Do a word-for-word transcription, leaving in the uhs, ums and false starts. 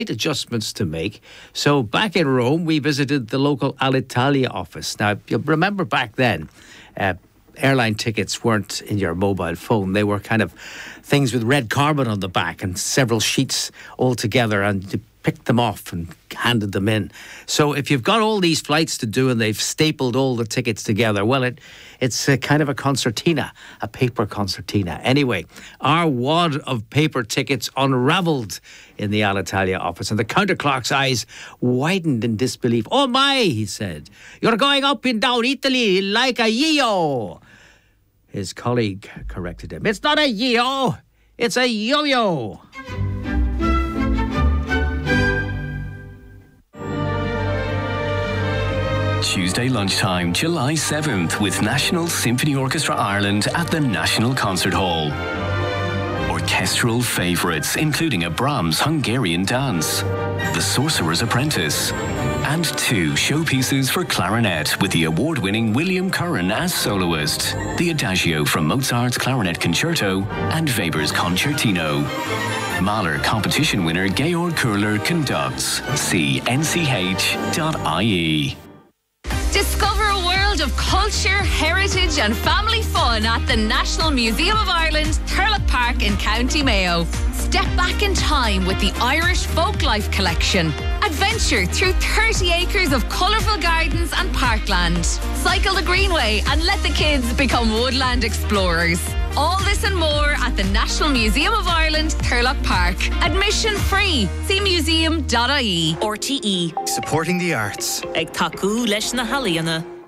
adjustments to make. So back in Rome, we visited the local Alitalia office. Now, you'll remember back then, uh, airline tickets weren't in your mobile phone. They were kind of things with red carbon on the back and several sheets all together, and you picked them off and handed them in. So if you've got all these flights to do and they've stapled all the tickets together, well, it it's a kind of a concertina, a paper concertina. Anyway, our wad of paper tickets unravelled in the Alitalia office, and the counterclerk's eyes widened in disbelief. "Oh my," he said, "you're going up and down Italy like a yo-yo." His colleague corrected him. "It's not a yo, it's a yo-yo." Tuesday lunchtime, July seventh, with National Symphony Orchestra Ireland at the National Concert Hall. Orchestral favourites, including a Brahms Hungarian dance, The Sorcerer's Apprentice, and two showpieces for clarinet with the award-winning William Curran as soloist, the Adagio from Mozart's Clarinet Concerto and Weber's Concertino. Mahler competition winner Georg Kuhler conducts. See N C H dot I E. Discover a world of culture, heritage and family fun at the National Museum of Ireland, Thurlock Park in County Mayo. Step back in time with the Irish Folklife Collection. Adventure through thirty acres of colourful gardens and parkland. Cycle the Greenway and let the kids become woodland explorers. All this and more at the National Museum of Ireland, Thurlock Park. Admission free. See museum dot I E. R T E. Supporting the arts. Ag taku leis na halaíonna.